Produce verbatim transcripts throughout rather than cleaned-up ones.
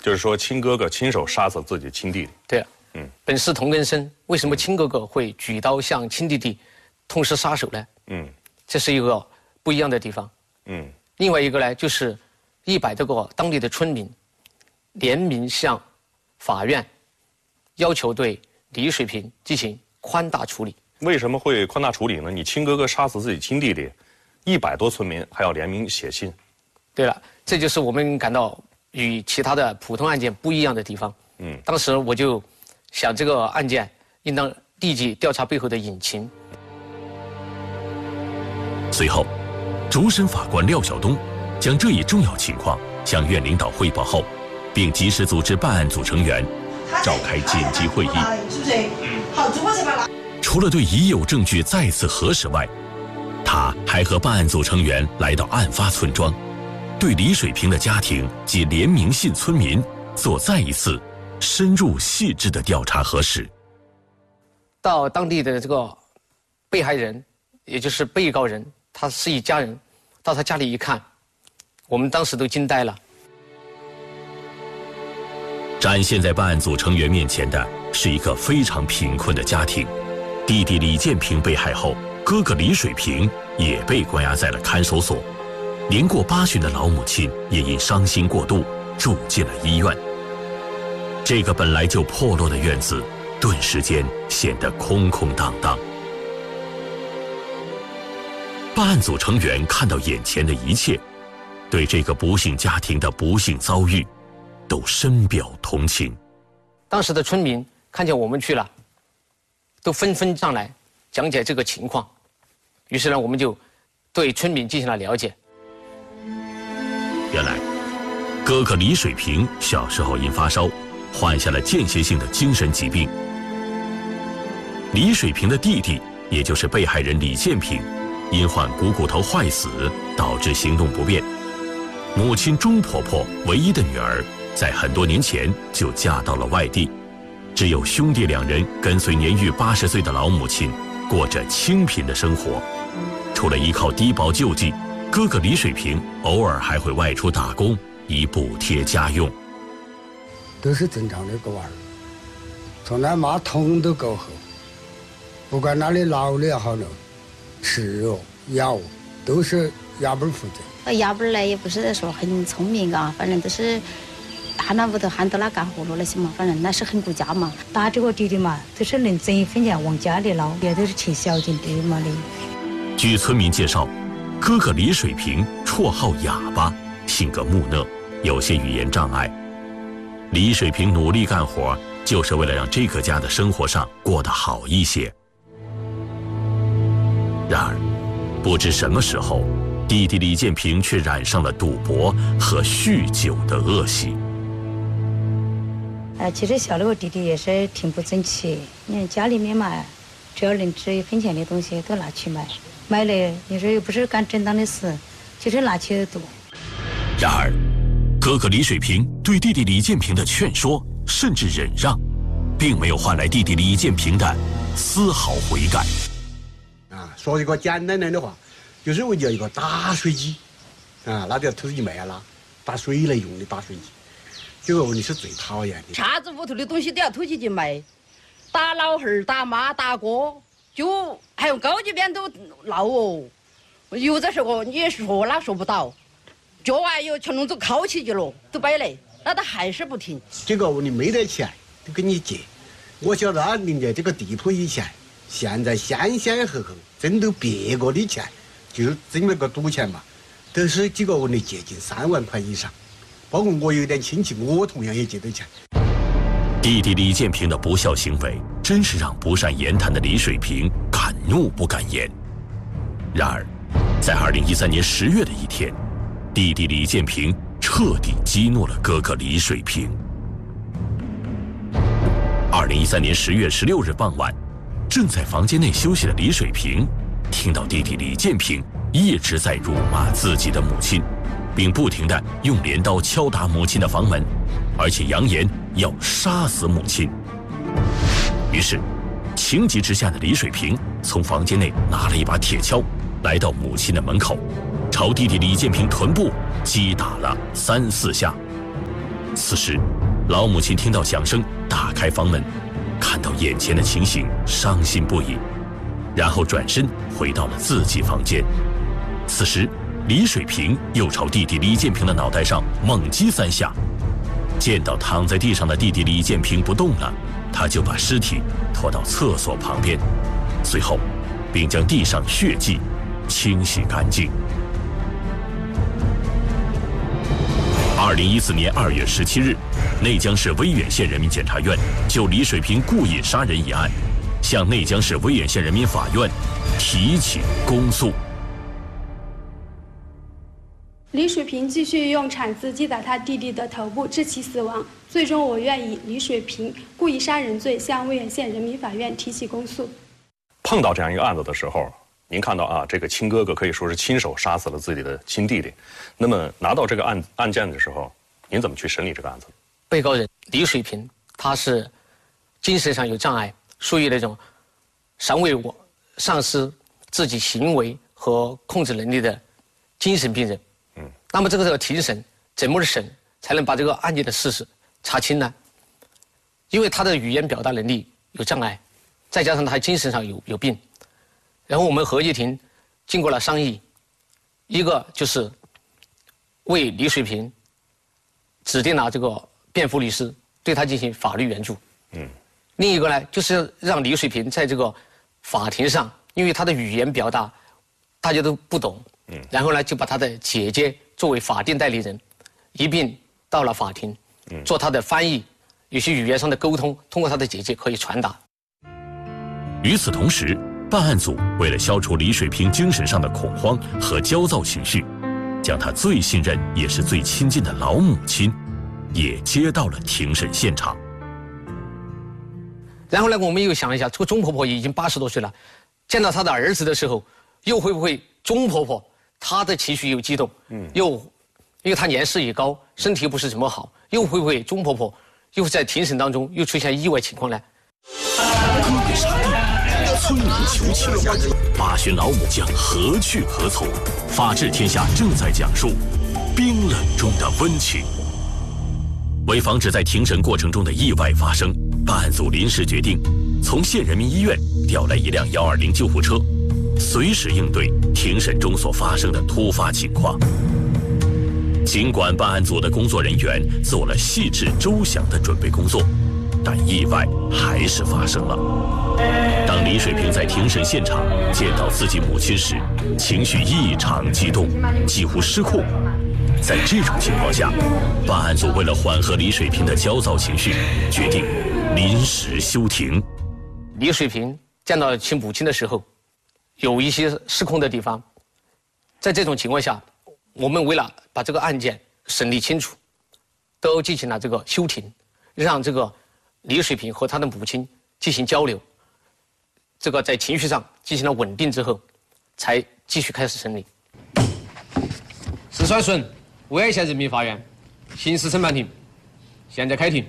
就是说亲哥哥亲手杀死自己亲弟弟。 对啊，嗯，本是同根生，为什么亲哥哥会举刀向亲弟弟痛失杀手呢？嗯，这是一个不一样的地方。嗯，另外一个呢，就是一百多个当地的村民联名向法院要求对李水平进行宽大处理。 为什么会宽大处理呢？你亲哥哥杀死自己亲弟弟，一百多村民还要联名写信。 对了，这就是我们感到与其他的普通案件不一样的地方。嗯，当时我就想，这个案件应当立即调查背后的隐情。 随后，主审法官廖晓东将这一重要情况向院领导汇报后，并及时组织办案组成员召开紧急会议。 是不是？好，主播才把除了对已有证据再次核实外，他还和办案组成员来到案发村庄，对李水平的家庭及联名信村民做再一次深入细致的调查核实。 到当地的这个被害人，也就是被告人，他是一家人，到他家里一看，我们当时都惊呆了。 展现在办案组成员面前的是一个非常贫困的家庭，弟弟李建平被害后，哥哥李水平也被关押在了看守所，年过八旬的老母亲也因伤心过度住进了医院。这个本来就破落的院子，顿时间显得空空荡荡。办案组成员看到眼前的一切，对这个不幸家庭的不幸遭遇都深表同情。 当时的村民看见我们去了，都纷纷上来讲解这个情况。于是呢，我们就对村民进行了了解。 原来，哥哥李水平小时候因发烧，患下了间歇性的精神疾病。李水平的弟弟，也就是被害人李建平，因患股骨头坏死，导致行动不便。母亲钟婆婆唯一的女儿，在很多年前就嫁到了外地，只有兄弟两人跟随年逾八十岁的老母亲，过着清贫的生活。除了依靠低保救济，哥哥李水平偶尔还会外出打工，以补贴家用。 都是正常的个娃儿，从来妈痛都够后，不管哪里劳的也好了，吃哦药都是丫本负责。 丫本呢也不是说很聪明啊，反正都是大那屋头喊到那干活了那些嘛，反正那是很顾家嘛。 打这个弟弟嘛，都是能挣一分钱往家里捞，也都是挺孝敬的嘛的。 据村民介绍，哥哥李水平绰号哑巴，性格木讷，有些语言障碍。李水平努力干活，就是为了让这个家的生活上过得好一些。然而，不知什么时候，弟弟李建平却染上了赌博和酗酒的恶习。 哎，其实小那个弟弟也是挺不争气，你看家里面嘛，只要能值一分钱的东西都拿去买，买了你说又不是干正当的事，就是拿去赌。 然而，哥哥李水平对弟弟李建平的劝说甚至忍让，并没有换来弟弟李建平的丝毫悔改。 啊，说一个简单点的话，就是我叫一个打水机，啊，那叫土地卖了，打水来用的打水机。这个问题是最讨厌的。 啥子屋头的东西都要土地去卖，打老汉儿、打妈、打哥，就还用高级边都闹哦。有的时候你也说哪说不到，脚啊又全弄走铐起去了，都摆来，那他还是不停。 这个你没得钱，就跟你借。我晓得啊，人家这个地铺以前，现在先先后后争到别个的钱，就是争那个赌钱嘛，都是几个问题接近三万块以上。包括我有点亲戚，我同样也借的钱。 弟弟李建平的不孝行为，真是让不善言谈的李水平敢怒不敢言。然而，在二零一三年十月的一天，弟弟李建平彻底激怒了哥哥李水平。二零一三年十月十六日傍晚，正在房间内休息的李水平，听到弟弟李建平一直在辱骂自己的母亲，并不停地用镰刀敲打母亲的房门，而且扬言要杀死母亲。于是，情急之下的李水平从房间内拿了一把铁锹，来到母亲的门口，朝弟弟李建平臀部击打了三四下。 此时，老母亲听到响声，打开房门，看到眼前的情形，伤心不已，然后转身回到了自己房间。此时，李水平又朝弟弟李建平的脑袋上猛击三下。见到躺在地上的弟弟李建平不动了，他就把尸体拖到厕所旁边，随后并将地上血迹清洗干净。二零一四年二月十七日，内江市威远县人民检察院就李水平故意杀人一案，向内江市威远县人民法院提起公诉。 李水平继续用铲子击打他弟弟的头部，致其死亡。最终，我愿以李水平故意杀人罪向威远县人民法院提起公诉。 碰到这样一个案子的时候，您看到啊，这个亲哥哥可以说是亲手杀死了自己的亲弟弟。那么拿到这个案案件的时候，您怎么去审理这个案子？ 被告人李水平，他是精神上有障碍，属于那种尚未我丧失自己行为和控制能力的精神病人。嗯，那么这个这个庭审怎么审才能把这个案件的事实查清呢？因为他的语言表达能力有障碍，再加上他精神上有有病，然后我们合议庭经过了商议，一个就是为李水平指定了这个辩护律师，对他进行法律援助。嗯，另一个呢，就是让李水平在这个法庭上，因为他的语言表达大家都不懂，嗯，然后呢，就把他的姐姐作为法定代理人，一并到了法庭，嗯，做他的翻译，有些语言上的沟通，通过他的姐姐可以传达。 与此同时，办案组为了消除李水平精神上的恐慌和焦躁情绪，将他最信任也是最亲近的老母亲也接到了庭审现场。 然后呢，我们又想了一下，这个钟婆婆已经八十多岁了，见到她的儿子的时候，又会不会钟婆婆她的情绪又激动，嗯，又因为她年事已高，身体不是怎么好，又会不会钟婆婆又在庭审当中又出现意外情况呢？ 哥哥杀弟，村民求情，八旬老母将何去何从？法治天下正在讲述冰冷中的温情。为防止在庭审过程中的意外发生，办案组临时决定从县人民医院调来一辆幺二零救护车，随时应对庭审中所发生的突发情况。尽管办案组的工作人员做了细致周详的准备工作，但意外还是发生了。当李水平在庭审现场见到自己母亲时，情绪异常激动，几乎失控。在这种情况下，办案组为了缓和李水平的焦躁情绪，决定临时休庭。 李水平见到其母亲的时候，有一些失控的地方。在这种情况下，我们为了把这个案件审理清楚，都进行了这个休庭，让这个李水平和他的母亲进行交流，这个在情绪上进行了稳定之后，才继续开始审理。石川顺，威远县人民法院刑事审判庭，现在开庭。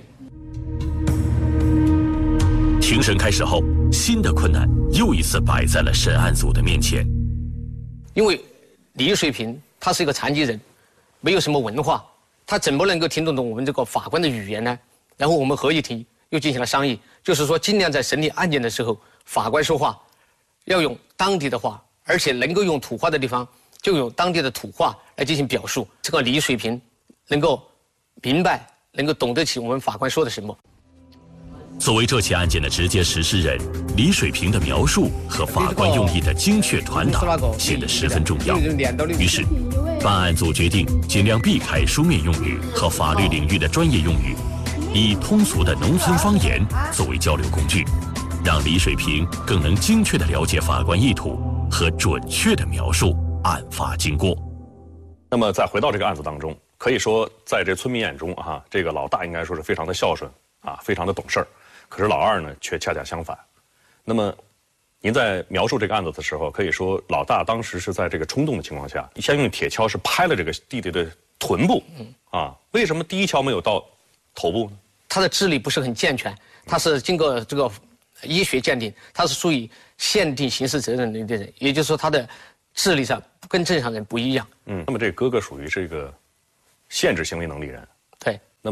庭审开始后，新的困难又一次摆在了审案组的面前。 因为李水平他是一个残疾人，没有什么文化，他怎么能够听得懂我们这个法官的语言呢？然后我们合议庭又进行了商议，就是说尽量在审理案件的时候，法官说话要用当地的话，而且能够用土话的地方就用当地的土话来进行表述。这个李水平能够明白，能够懂得起我们法官说的什么。 作为这起案件的直接实施人，李水平的描述和法官用意的精确传达显得十分重要。于是，办案组决定尽量避开书面用语和法律领域的专业用语，以通俗的农村方言作为交流工具，让李水平更能精确地了解法官意图和准确地描述案发经过。 那么再回到这个案子当中，可以说在这村民眼中啊，这个老大应该说是非常的孝顺啊，非常的懂事儿。可是老二呢，却恰恰相反。那么，您在描述这个案子的时候，可以说老大当时是在这个冲动的情况下，先用铁锹是拍了这个弟弟的臀部，嗯啊，为什么第一锹没有到头部呢？ 他的智力不是很健全，他是经过这个医学鉴定，他是属于限定刑事责任能力的人，也就是说他的智力上跟正常人不一样。 嗯，那么这个哥哥属于是一个限制行为能力人。 对。 那么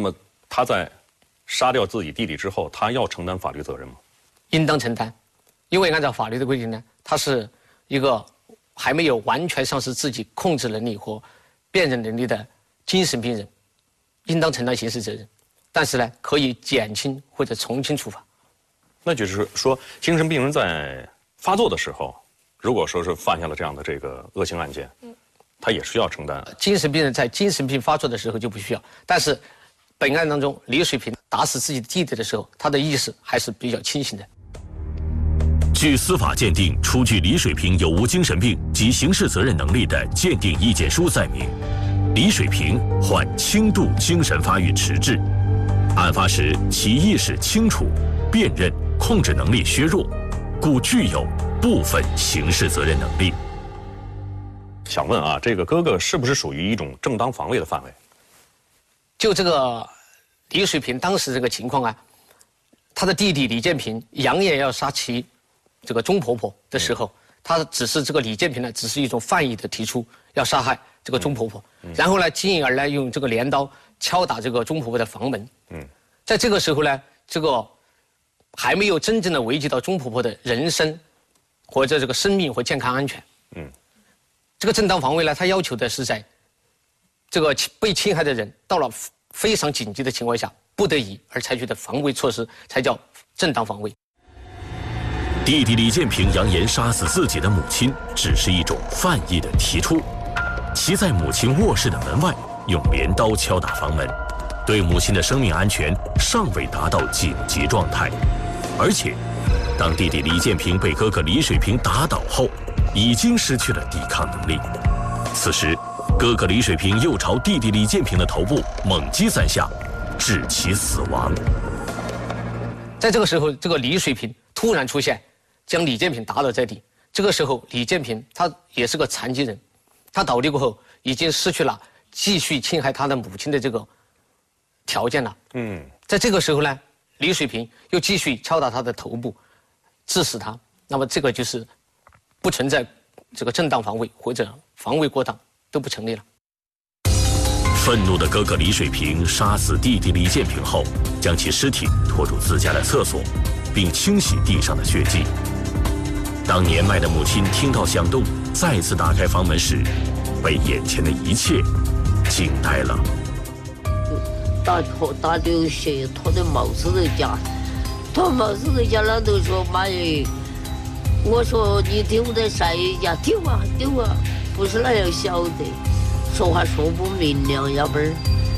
他在杀掉自己弟弟之后，他要承担法律责任吗？ 应当承担，因为按照法律的规定呢，他是一个还没有完全丧失自己控制能力和辨认能力的精神病人，应当承担刑事责任。但是呢，可以减轻或者从轻处罚。 那就是说，精神病人在发作的时候，如果说是犯下了这样的这个恶性案件，他也需要承担。 精神病人在精神病发作的时候就不需要，但是本案当中，李水平打死自己的弟弟的时候，他的意识还是比较清醒的。 据司法鉴定，出具李水平有无精神病及刑事责任能力的鉴定意见书载明，李水平患轻度精神发育迟滞，案发时其意识清楚，辨认、控制能力削弱，故具有部分刑事责任能力。 想问啊，这个哥哥是不是属于一种正当防卫的范围？ 就这个李水平当时这个情况啊，他的弟弟李建平扬言要杀其这个钟婆婆的时候，嗯、他只是这个李建平呢，只是一种犯意的提出要杀害这个钟婆婆，嗯、然后呢，进而呢用这个镰刀敲打这个钟婆婆的房门。嗯，在这个时候呢，这个还没有真正的危及到钟婆婆的人身或者这个生命和健康安全。嗯，这个正当防卫呢，他要求的是在这个被侵害的人到了非常紧急的情况下，不得已而采取的防卫措施，才叫正当防卫。 弟弟李建平扬言杀死自己的母亲，只是一种犯意的提出。其在母亲卧室的门外用镰刀敲打房门，对母亲的生命安全尚未达到紧急状态。而且，当弟弟李建平被哥哥李水平打倒后，已经失去了抵抗能力。此时，哥哥李水平又朝弟弟李建平的头部猛击三下，致其死亡。 在这个时候，这个李水平突然出现，将李建平打倒在地。这个时候，李建平他也是个残疾人，他倒地过后已经失去了继续侵害他的母亲的这个条件了。嗯，在这个时候呢，李水平又继续敲打他的头部，致死他。那么这个就是不存在这个正当防卫或者防卫过当，都不成立了。 愤怒的哥哥李水平杀死弟弟李建平后，将其尸体拖入自家的厕所，并清洗地上的血迹。当年迈的母亲听到响动，再次打开房门时，被眼前的一切惊呆了。 打拖打流血，拖的帽子都夹，拖帽子都夹了，都说妈耶！我说你丢的晒呀，丢啊丢啊，不是那样晓得，说话说不明了，要不然。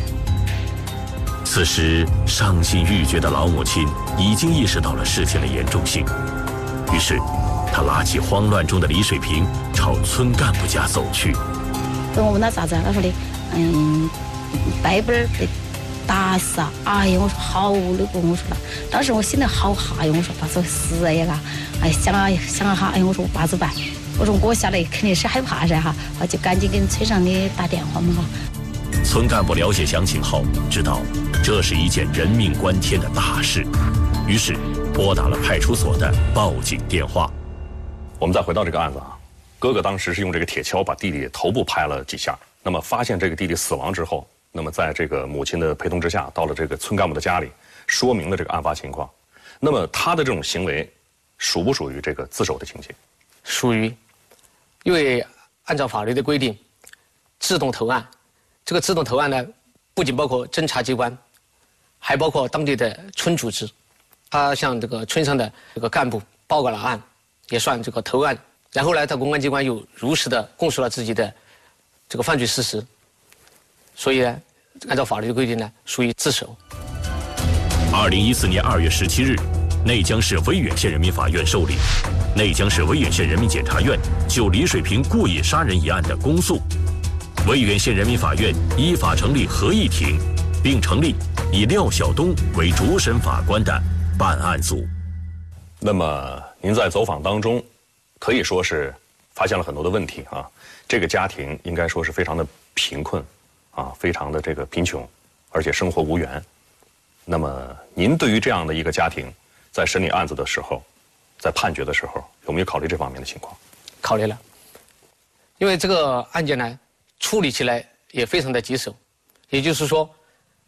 此时伤心欲绝的老母亲已经意识到了事情的严重性，于是她拉起慌乱中的李水平朝村干部家走去。 等我问他咋子，他说的，嗯，背本儿被打死啊！哎呀，我说好那个，我说了，当时我心里好吓呀，我说爸子死呀啦！哎，想啊想啊哈，哎，我说爸子办，我说我下来肯定是害怕噻哈，我就赶紧跟村上的打电话嘛哈。 村干部了解详情后，知道这是一件人命关天的大事，于是拨打了派出所的报警电话。 我们再回到这个案子啊，哥哥当时是用这个铁锹把弟弟头部拍了几下，那么发现这个弟弟死亡之后，那么在这个母亲的陪同之下，到了这个村干部的家里，说明了这个案发情况。那么他的这种行为，属不属于这个自首的情节？ 属于，因为按照法律的规定，自动投案，这个自动投案呢，不仅包括侦查机关，还包括当地的村组织。他向这个村上的这个干部报告了案，也算这个投案。然后呢，他公安机关又如实的供述了自己的这个犯罪事实，所以呢，按照法律的规定呢，属于自首。 二零一四年二月十七日，内江市威远县人民法院受理，内江市威远县人民检察院就李水平故意杀人一案的公诉，威远县人民法院依法成立合议庭，并成立以廖晓东为主审法官的办案组。 那么您在走访当中，可以说是发现了很多的问题啊。这个家庭应该说是非常的贫困，啊，非常的这个贫穷，而且生活无缘。那么您对于这样的一个家庭，在审理案子的时候，在判决的时候，有没有考虑这方面的情况？ 考虑了，因为这个案件呢，处理起来也非常的棘手，也就是说，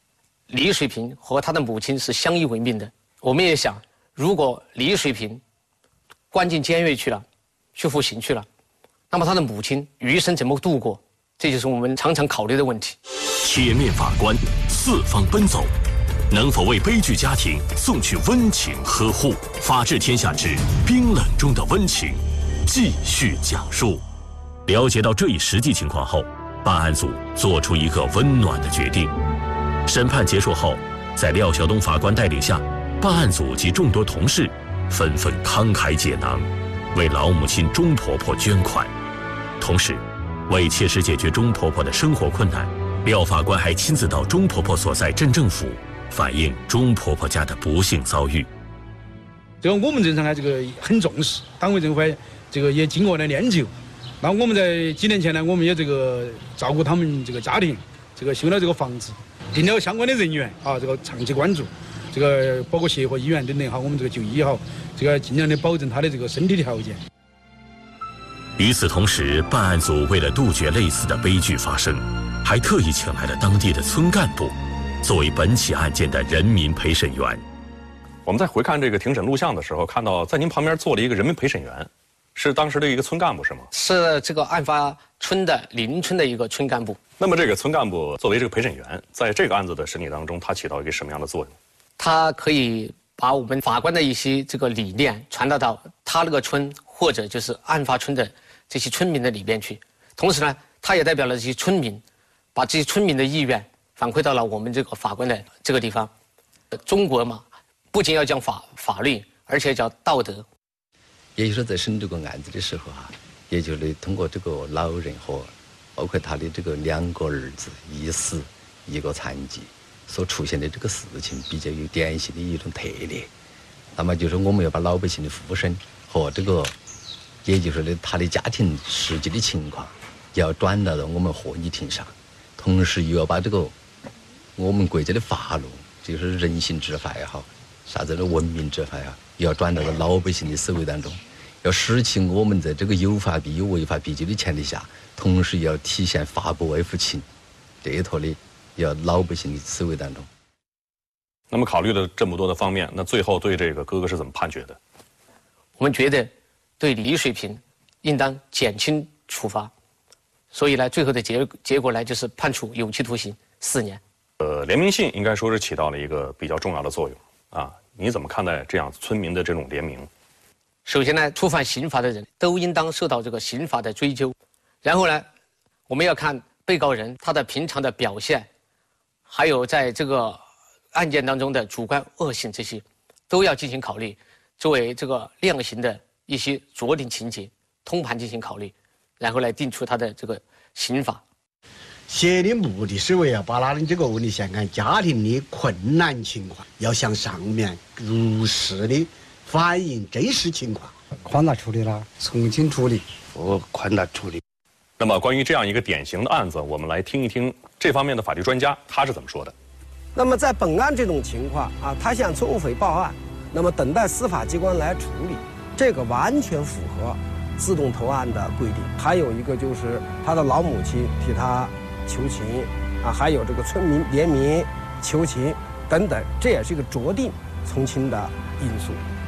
李水平和他的母亲是相依为命的。我们也想，如果李水平关进监狱去了，去服刑去了，那么他的母亲余生怎么度过？这就是我们常常考虑的问题。 铁面法官四方奔走，能否为悲剧家庭送去温情呵护？法治天下之冰冷中的温情，继续讲述。了解到这一实际情况后，办案组做出一个温暖的决定。审判结束后，在廖晓东法官带领下，办案组及众多同事纷纷慷慨解囊，为老母亲钟婆婆捐款。同时，为切实解决钟婆婆的生活困难，廖法官还亲自到钟婆婆所在镇政府反映钟婆婆家的不幸遭遇。 这个我们镇上呢，这个很重视，党委政府这个也经过了研究。那我们在几年前呢，我们也这个照顾他们这个家庭，这个修了这个房子，定了相关的人员啊，这个长期关注，这个包括协和医院等等哈，我们这个就医好，这个尽量的保证他的这个身体条件。 与此同时，办案组为了杜绝类似的悲剧发生，还特意请来了当地的村干部，作为本起案件的人民陪审员。 我们在回看这个庭审录像的时候，看到在您旁边坐了一个人民陪审员，是当时的一个村干部是吗？ 是这个案发村的邻村的一个村干部。 那么这个村干部作为这个陪审员，在这个案子的审理当中，他起到一个什么样的作用？ 他可以把我们法官的一些这个理念传达到他那个村或者就是案发村的这些村民的里边去，同时呢，他也代表了这些村民，把这些村民的意愿反馈到了我们这个法官的这个地方。中国嘛，不仅要讲法法律，而且讲道德。 也就是说，在审这个案子的时候哈，也就是通过这个老人和包括他的这个两个儿子，一死一个残疾所出现的这个事情，比较有典型的一种特点。那么就是我们要把老百姓的呼声和这个，也就是说他的家庭实际的情况，要转达到我们合议庭上，同时又要把这个我们国家的法律，就是人性之法也好，啥子的文明之法也好，要转达到老百姓的思维当中。要使其我们在这个有法必有、违法必究的前提下，同时要体现法不外乎情这一套的，要老百姓的思维当中。 那么考虑了这么多的方面，那最后对这个哥哥是怎么判决的？ 我们觉得对李水平应当减轻处罚，所以呢，最后的结结果呢就是判处有期徒刑四年。 呃，联名信应该说是起到了一个比较重要的作用啊。你怎么看待这样村民的这种联名？ 首先呢，触犯刑法的人都应当受到这个刑法的追究。然后呢，我们要看被告人他的平常的表现，还有在这个案件当中的主观恶性，这些都要进行考虑，作为这个量刑的一些酌定情节，通盘进行考虑，然后来定出他的这个刑罚。 协的目的是为了把他的这个问题现案家庭的困难情况，要向上面如实的反映真实情况， 宽大处理了，从轻处理， 我宽大处理。 那么关于这样一个典型的案子，我们来听一听这方面的法律专家他是怎么说的。 那么在本案这种情况啊，他向村委会报案，那么等待司法机关来处理，这个完全符合自动投案的规定。还有一个就是他的老母亲替他求情啊，还有这个村民联名求情等等，这也是一个酌定从轻的因素。